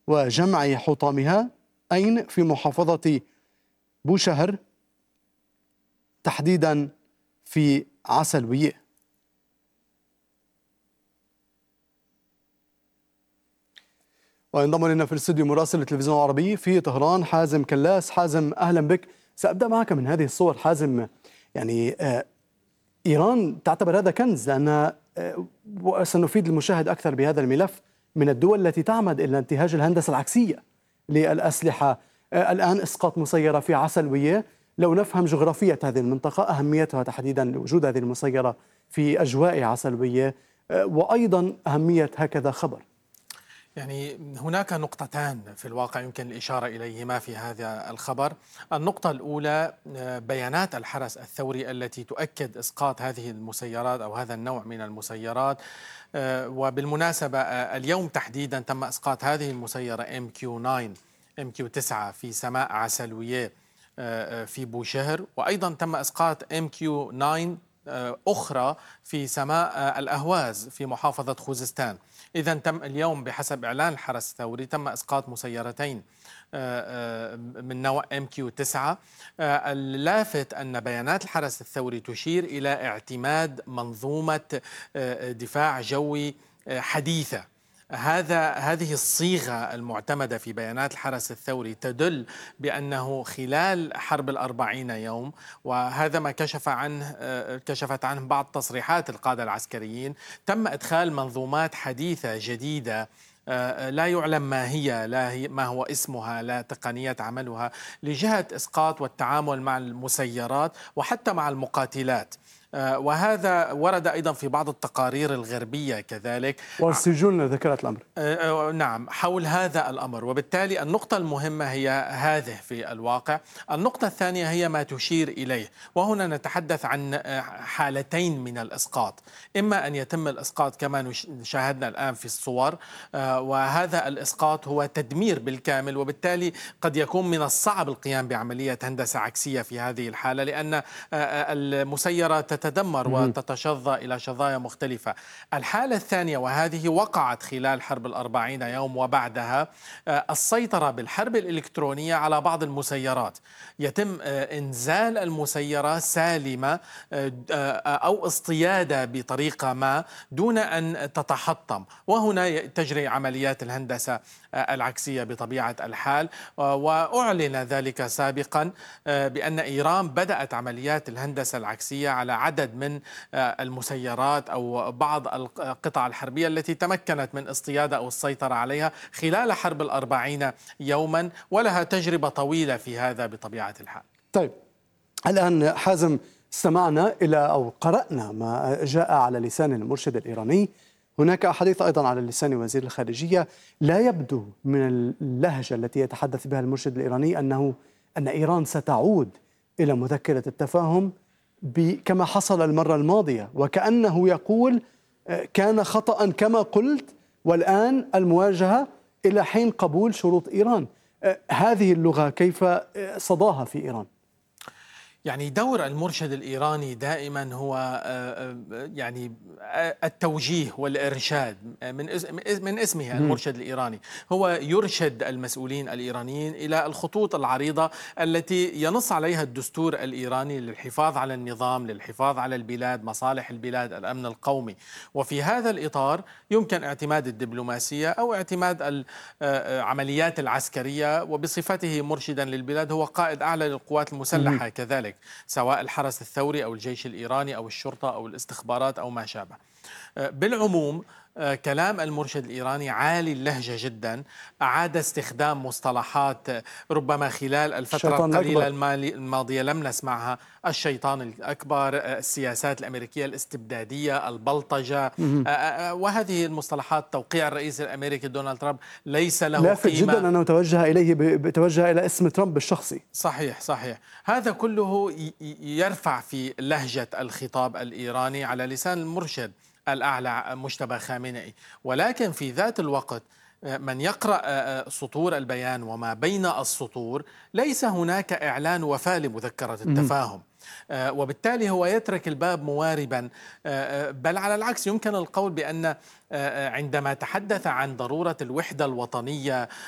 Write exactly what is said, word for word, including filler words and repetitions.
وجمع حطامها أين في محافظة بوشهر، تحديدا في عسلوية. وينضم لنا في الاستوديو مراسل التلفزيون العربي في طهران حازم كلاس. حازم، أهلا بك. سأبدأ معك من هذه الصور. حازم، يعني إيران تعتبر هذا كنز، لأن سنفيد المشاهد أكثر بهذا الملف من الدول التي تعمد إلى انتهاج الهندسة العكسية للأسلحة. الآن إسقاط مسيرة في عسلوية. لو نفهم جغرافية هذه المنطقة، أهميتها تحديدا لوجود هذه المسيرة في أجواء عسلوية، وأيضا أهمية هكذا خبر. يعني هناك نقطتان في الواقع يمكن الإشارة إليهما في هذا الخبر. النقطة الأولى بيانات الحرس الثوري التي تؤكد إسقاط هذه المسيرات أو هذا النوع من المسيرات. وبالمناسبة اليوم تحديدا تم إسقاط هذه المسيرة إم كيو تسعة إم كيو تسعة في سماء عسلوية في بوشهر، وأيضا تم إسقاط إم كيو تسعة أخرى في سماء الأهواز في محافظة خوزستان. إذا تم اليوم بحسب إعلان الحرس الثوري تم إسقاط مسيرتين من نوع إم كيو تسعة. اللافت أن بيانات الحرس الثوري تشير إلى اعتماد منظومة دفاع جوي حديثة. هذا هذه الصيغة المعتمدة في بيانات الحرس الثوري تدل بأنه خلال حرب الأربعين يوم، وهذا ما كشف عنه كشفت عنه بعض تصريحات القادة العسكريين، تم إدخال منظومات حديثة جديدة لا يعلم ما هي، لا هي ما هو اسمها، لا تقنية عملها، لجهة إسقاط والتعامل مع المسيرات وحتى مع المقاتلات. وهذا ورد أيضا في بعض التقارير الغربية كذلك، والسجون ذكرت الأمر. نعم، حول هذا الأمر. وبالتالي النقطة المهمة هي هذه في الواقع. النقطة الثانية هي ما تشير إليه، وهنا نتحدث عن حالتين من الإسقاط. إما أن يتم الإسقاط كما شاهدنا الآن في الصور، وهذا الإسقاط هو تدمير بالكامل، وبالتالي قد يكون من الصعب القيام بعملية هندسة عكسية في هذه الحالة، لأن المسيرة تتدمر وتتشظى إلى شظايا مختلفة. الحالة الثانية وهذه وقعت خلال حرب الأربعين يوم وبعدها، السيطرة بالحرب الإلكترونية على بعض المسيرات. يتم إنزال المسيرة سالمة أو اصطيادة بطريقة ما دون أن تتحطم، وهنا تجري عمليات الهندسة العكسية بطبيعة الحال. وأعلن ذلك سابقا بأن إيران بدأت عمليات الهندسة العكسية على عدد من المسيرات أو بعض القطع الحربية التي تمكنت من اصطيادها أو السيطرة عليها خلال حرب الأربعين يوما، ولها تجربة طويلة في هذا بطبيعة الحال. طيب، الآن حازم، استمعنا إلى أو قرأنا ما جاء على لسان المرشد الإيراني. هناك أحاديث أيضا على لسان وزير الخارجية. لا يبدو من اللهجة التي يتحدث بها المرشد الإيراني أنه أن إيران ستعود إلى مذكرة التفاهم كما حصل المرة الماضية، وكأنه يقول كان خطأ كما قلت، والآن المواجهة إلى حين قبول شروط إيران. هذه اللغة كيف صداها في إيران؟ يعني دور المرشد الإيراني دائما هو يعني التوجيه والإرشاد، من من اسمه المرشد الإيراني. هو يرشد المسؤولين الإيرانيين إلى الخطوط العريضة التي ينص عليها الدستور الإيراني للحفاظ على النظام، للحفاظ على البلاد، مصالح البلاد، الأمن القومي. وفي هذا الإطار يمكن اعتماد الدبلوماسية أو اعتماد العمليات العسكرية، وبصفته مرشدا للبلاد هو قائد أعلى للقوات المسلحة كذلك، سواء الحرس الثوري أو الجيش الإيراني أو الشرطة أو الاستخبارات أو ما شابه. بالعموم كلام المرشد الإيراني عالي اللهجة جدا، أعاد استخدام مصطلحات ربما خلال الفترة القليلة الماضية لم نسمعها: الشيطان الأكبر، السياسات الأمريكية الاستبدادية، البلطجة، وهذه المصطلحات. توقيع الرئيس الأمريكي دونالد ترامب ليس له قيمة. لافت جدا أنه توجه إليه توجه إلى اسم ترامب الشخصي. صحيح صحيح. هذا كله يرفع في لهجة الخطاب الإيراني على لسان المرشد الأعلى مجتبى خامنئي. ولكن في ذات الوقت من يقرأ سطور البيان وما بين السطور ليس هناك إعلان وفاة لمذكرة التفاهم، وبالتالي هو يترك الباب مواربا. بل على العكس يمكن القول بأن عندما تحدث عن ضرورة الوحدة الوطنية